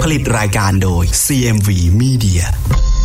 ผลิตรายการโดย CMV Media